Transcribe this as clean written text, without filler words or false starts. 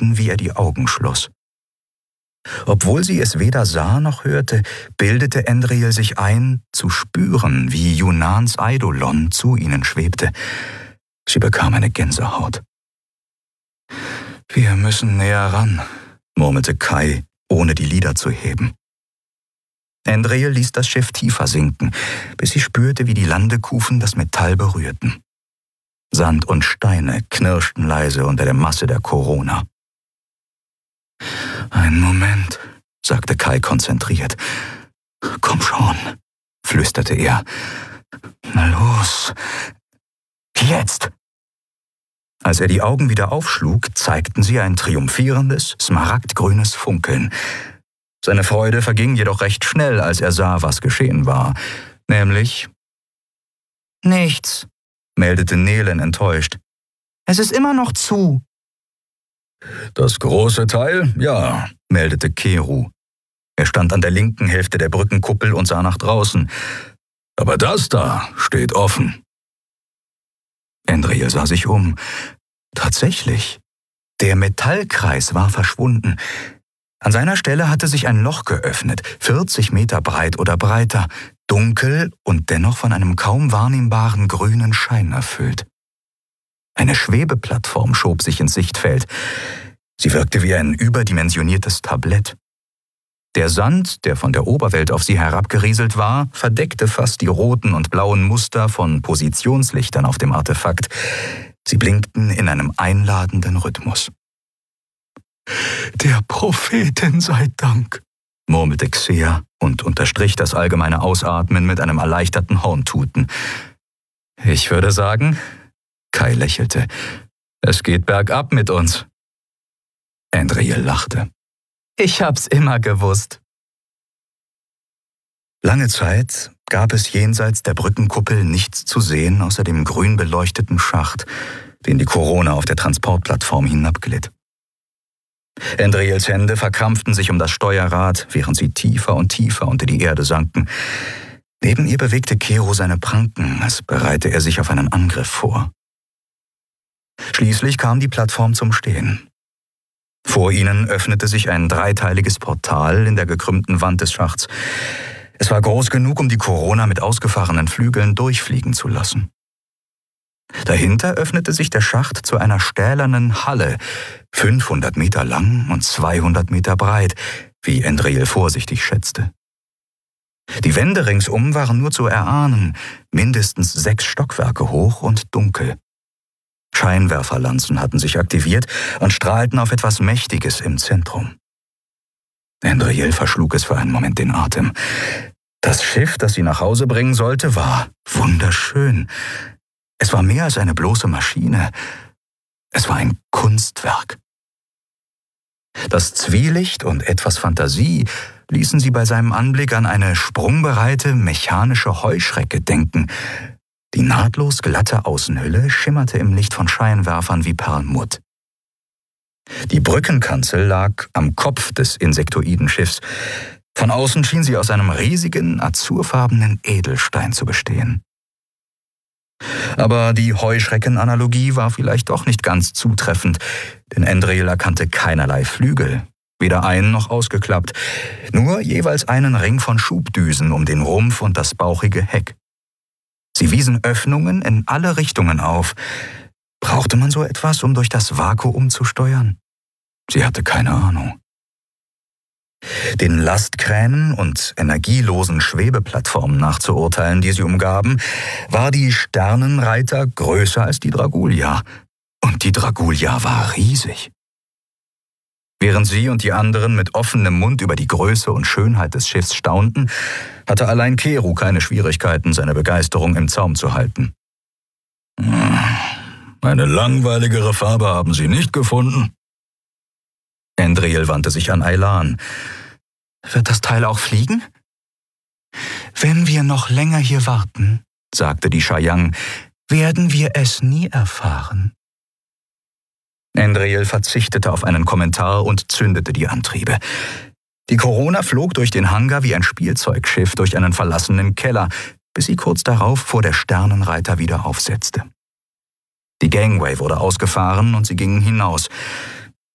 leuchteten, wie er die Augen schloss. Obwohl sie es weder sah noch hörte, bildete Endril sich ein, zu spüren, wie Yunans Eidolon zu ihnen schwebte. Sie bekam eine Gänsehaut. »Wir müssen näher ran«, murmelte Kai, ohne die Lider zu heben. Endril ließ das Schiff tiefer sinken, bis sie spürte, wie die Landekufen das Metall berührten. Sand und Steine knirschten leise unter der Masse der Corona. »Einen Moment«, sagte Kai konzentriert. »Komm schon«, flüsterte er. »Na los, jetzt!« Als er die Augen wieder aufschlug, zeigten sie ein triumphierendes, smaragdgrünes Funkeln. Seine Freude verging jedoch recht schnell, als er sah, was geschehen war. Nämlich: »Nichts«, meldete Nelen enttäuscht. »Es ist immer noch zu.« »Das große Teil, ja«, meldete Keru. Er stand an der linken Hälfte der Brückenkuppel und sah nach draußen. »Aber das da steht offen.« Endril sah sich um. Tatsächlich, der Metallkreis war verschwunden. An seiner Stelle hatte sich ein Loch geöffnet, 40 Meter breit oder breiter, dunkel und dennoch von einem kaum wahrnehmbaren grünen Schein erfüllt. Eine Schwebeplattform schob sich ins Sichtfeld. Sie wirkte wie ein überdimensioniertes Tablett. Der Sand, der von der Oberwelt auf sie herabgerieselt war, verdeckte fast die roten und blauen Muster von Positionslichtern auf dem Artefakt. Sie blinkten in einem einladenden Rhythmus. »Der Prophetin sei Dank«, murmelte Xea und unterstrich das allgemeine Ausatmen mit einem erleichterten Horntuten. »Ich würde sagen«, Kai lächelte, »es geht bergab mit uns.« Endril lachte. »Ich hab's immer gewusst.« Lange Zeit gab es jenseits der Brückenkuppel nichts zu sehen außer dem grün beleuchteten Schacht, den die Corona auf der Transportplattform hinabglitt. Endrils Hände verkrampften sich um das Steuerrad, während sie tiefer und tiefer unter die Erde sanken. Neben ihr bewegte Keru seine Pranken, als bereite er sich auf einen Angriff vor. Schließlich kam die Plattform zum Stehen. Vor ihnen öffnete sich ein dreiteiliges Portal in der gekrümmten Wand des Schachts. Es war groß genug, um die Corona mit ausgefahrenen Flügeln durchfliegen zu lassen. Dahinter öffnete sich der Schacht zu einer stählernen Halle, 500 Meter lang und 200 Meter breit, wie Endril vorsichtig schätzte. Die Wände ringsum waren nur zu erahnen, mindestens 6 Stockwerke hoch und dunkel. Scheinwerferlanzen hatten sich aktiviert und strahlten auf etwas Mächtiges im Zentrum. Endril verschlug es für einen Moment den Atem. Das Schiff, das sie nach Hause bringen sollte, war wunderschön. Es war mehr als eine bloße Maschine. Es war ein Kunstwerk. Das Zwielicht und etwas Fantasie ließen sie bei seinem Anblick an eine sprungbereite mechanische Heuschrecke denken. Die nahtlos glatte Außenhülle schimmerte im Licht von Scheinwerfern wie Perlmutt. Die Brückenkanzel lag am Kopf des Insektoidenschiffs. Von außen schien sie aus einem riesigen, azurfarbenen Edelstein zu bestehen. Aber die Heuschreckenanalogie war vielleicht doch nicht ganz zutreffend, denn Endril erkannte keinerlei Flügel, weder ein- noch ausgeklappt, nur jeweils einen Ring von Schubdüsen um den Rumpf und das bauchige Heck. Sie wiesen Öffnungen in alle Richtungen auf. Brauchte man so etwas, um durch das Vakuum zu steuern? Sie hatte keine Ahnung. Den Lastkränen und energielosen Schwebeplattformen nachzuurteilen, die sie umgaben, war die Sternenreiter größer als die Dragulia. Und die Dragulia war riesig. Während sie und die anderen mit offenem Mund über die Größe und Schönheit des Schiffs staunten, hatte allein Keru keine Schwierigkeiten, seine Begeisterung im Zaum zu halten. »Eine langweiligere Farbe haben Sie nicht gefunden?« Endril wandte sich an Aylan. »Wird das Teil auch fliegen?« »Wenn wir noch länger hier warten«, sagte die Shayang, »werden wir es nie erfahren.« Endril verzichtete auf einen Kommentar und zündete die Antriebe. Die Corona flog durch den Hangar wie ein Spielzeugschiff durch einen verlassenen Keller, bis sie kurz darauf vor der Sternenreiter wieder aufsetzte. Die Gangway wurde ausgefahren und sie gingen hinaus.